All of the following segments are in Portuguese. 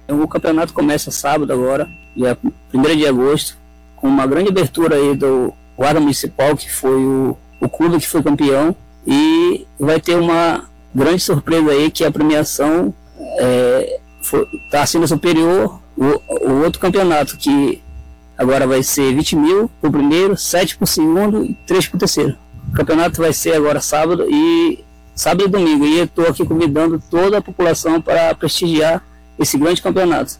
O campeonato começa sábado agora, dia 1º de agosto, com uma grande abertura aí do Guarda Municipal, que foi o clube que foi campeão, e vai ter uma grande surpresa aí, que a premiação está sendo superior ao outro campeonato, que agora vai ser 20 mil para o primeiro, 7 para o segundo e 3 para o terceiro. O campeonato vai ser agora sábado e domingo, e eu estou aqui convidando toda a população para prestigiar esse grande campeonato.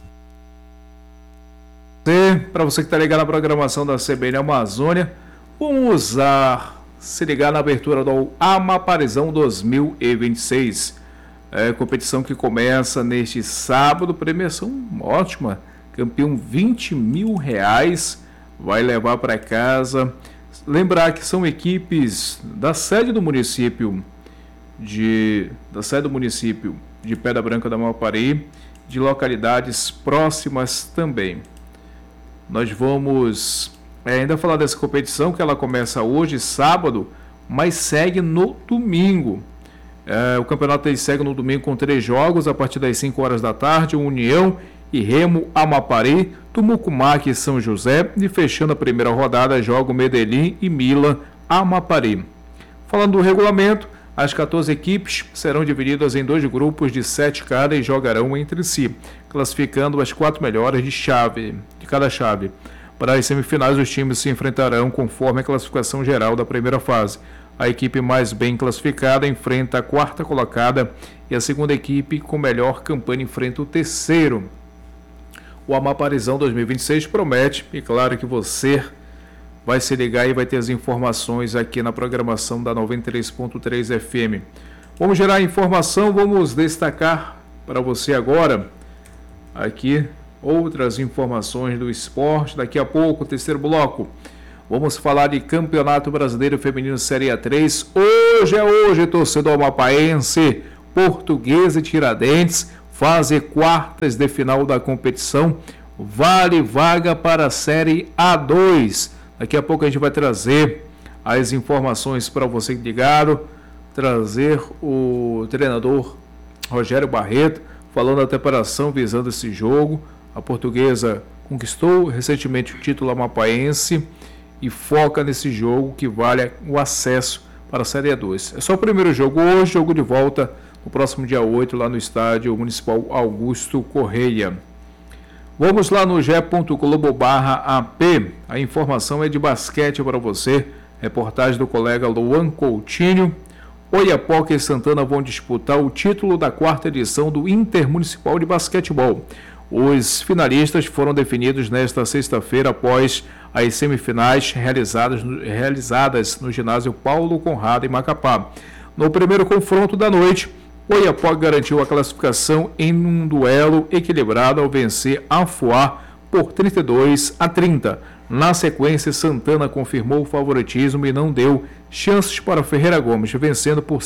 Para você que está ligado na programação da CBN Amazônia, vamos se ligar na abertura do Amaparizão 2026. Competição que começa neste sábado, premiação ótima, campeão R$20 mil, vai levar para casa. Lembrar que são equipes da sede do município de Pedra Branca do Amapari, de localidades próximas também. Nós vamos ainda falar dessa competição, que ela começa hoje, sábado, mas segue no domingo. O campeonato segue no domingo com 3 jogos, a partir das 5 horas da tarde, União e Remo Amapari, Tumucumaque e São José, e fechando a primeira rodada, joga o Medellín e Milan Amapari. Falando do regulamento, as 14 equipes serão divididas em 2 grupos de 7 cada e jogarão entre si, classificando as 4 melhores de cada chave. Para as semifinais, os times se enfrentarão conforme a classificação geral da primeira fase. A equipe mais bem classificada enfrenta a 4ª colocada e a segunda equipe com melhor campanha enfrenta o terceiro. O Amaparizão 2026 promete, e claro que você vai se ligar e vai ter as informações aqui na programação da 93.3 FM. Vamos gerar informação, vamos destacar para você agora aqui outras informações do esporte. Daqui a pouco, terceiro bloco, vamos falar de Campeonato Brasileiro Feminino Série A3. Hoje, torcedor amapaense, Portuguesa e Tiradentes fazem quartas de final da competição. Vale vaga para a Série A2. Daqui a pouco a gente vai trazer as informações para você ligado, trazer o treinador Rogério Barreto falando da preparação visando esse jogo. A Portuguesa conquistou recentemente o título amapaense e foca nesse jogo que vale o acesso para a Série A2. É só o primeiro jogo hoje, jogo de volta no próximo dia 8, lá no Estádio Municipal Augusto Correia. Vamos lá no ge.globo/AP. A informação é de basquete para você. Reportagem do colega Luan Coutinho. Oiapoque e Santana vão disputar o título da 4ª edição do Intermunicipal de Basquetebol. Os finalistas foram definidos nesta sexta-feira após as semifinais realizadas no ginásio Paulo Conrado em Macapá. No primeiro confronto da noite, Oiapoque garantiu a classificação em um duelo equilibrado ao vencer Afuá por 32-30. Na sequência, Santana confirmou o favoritismo e não deu chances para Ferreira Gomes, vencendo por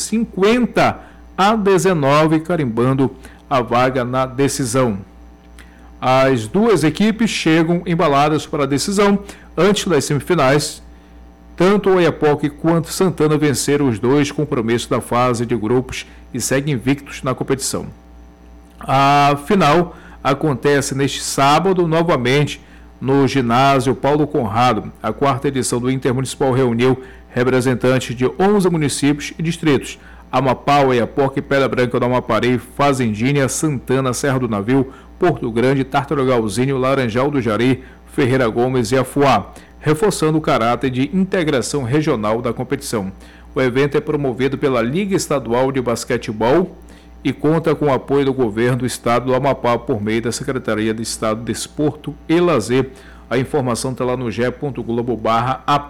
50-19, carimbando a vaga na decisão. As duas equipes chegam embaladas para a decisão. Antes das semifinais, tanto o Oiapoque quanto Santana venceram os 2 compromissos da fase de grupos e seguem invictos na competição. A final acontece neste sábado, novamente, no ginásio Paulo Conrado. A 4ª edição do Intermunicipal reuniu representantes de 11 municípios e distritos: Amapá, Oiapoque, Pedra Branca do Amapari, Fazendinha, Santana, Serra do Navio, Porto Grande, Tartarugalzinho, Laranjal do Jari, Ferreira Gomes e Afuá, reforçando o caráter de integração regional da competição. O evento é promovido pela Liga Estadual de Basquetebol e conta com o apoio do governo do estado do Amapá por meio da Secretaria de Estado de Desporto e Lazer. A informação está lá no ge.globo/AP.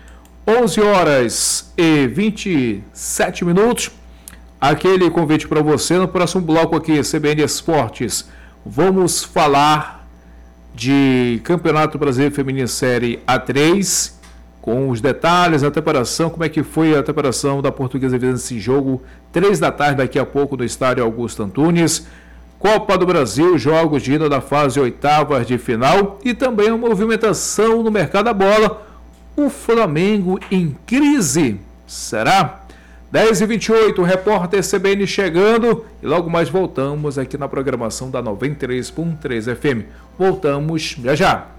11h27. Aquele convite para você no próximo bloco aqui, CBN Esportes. Vamos falar de Campeonato Brasileiro Feminino Série A3, com os detalhes, a preparação, como é que foi a preparação da Portuguesa visando esse jogo, 3 da tarde daqui a pouco no estádio Augusto Antunes. Copa do Brasil, jogos de ida da fase 8ª de final e também a movimentação no mercado da bola. O Flamengo em crise, será? 10h28, o repórter CBN chegando e logo mais voltamos aqui na programação da 93.3 FM. Voltamos já já.